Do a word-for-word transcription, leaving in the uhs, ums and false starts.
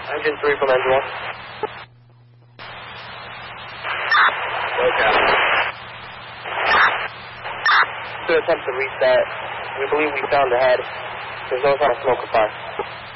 Engine three from engine one. Okay. To attempt to reset, we believe we found the head. There's no sign of smoke or fire.